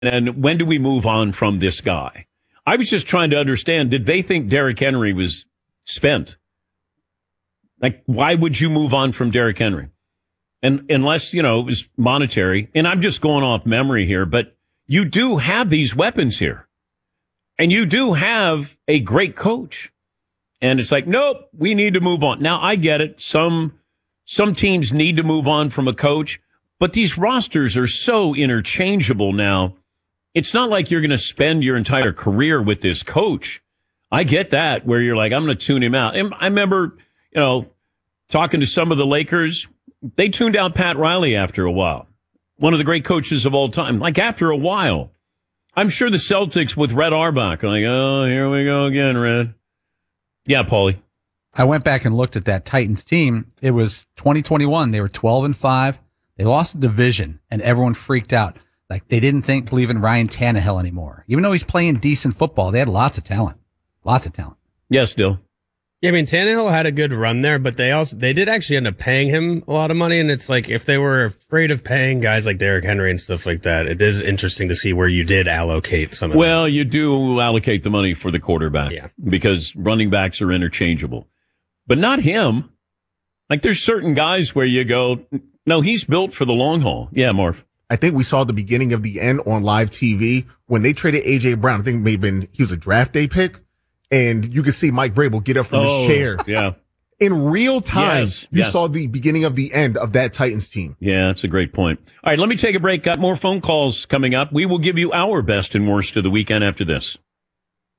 And when do we move on from this guy? I was just trying to understand, did they think Derrick Henry was spent? Like, why would you move on from Derrick Henry? And unless, it was monetary. And I'm just going off memory here, but you do have these weapons here. And you do have a great coach. And it's like, nope, we need to move on. Now, I get it. Some teams need to move on from a coach, but these rosters are so interchangeable now. It's not like you're going to spend your entire career with this coach. I get that, where you're like, I'm going to tune him out. And I remember, talking to some of the Lakers, they tuned out Pat Riley after a while. One of the great coaches of all time. Like, after a while. I'm sure the Celtics with Red Auerbach are like, oh, here we go again, Red. Yeah, Paulie. I went back and looked at that Titans team. It was 2021. They were 12-5. They lost the division, and everyone freaked out. Like, they didn't believe in Ryan Tannehill anymore. Even though he's playing decent football, they had lots of talent. Lots of talent. Yes, Dill. Yeah, I mean, Tannehill had a good run there, but they did actually end up paying him a lot of money. And it's like, if they were afraid of paying guys like Derrick Henry and stuff like that, it is interesting to see where you did allocate some of that. Well, you do allocate the money for the quarterback, because running backs are interchangeable, but not him. Like, there's certain guys where you go, no, he's built for the long haul. Yeah, Marv. I think we saw the beginning of the end on live TV when they traded A.J. Brown. I think he was a draft day pick. And you could see Mike Vrabel get up from his chair. Yeah. In real time, you yes. saw the beginning of the end of that Titans team. Yeah, that's a great point. All right, let me take a break. Got more phone calls coming up. We will give you our best and worst of the weekend after this.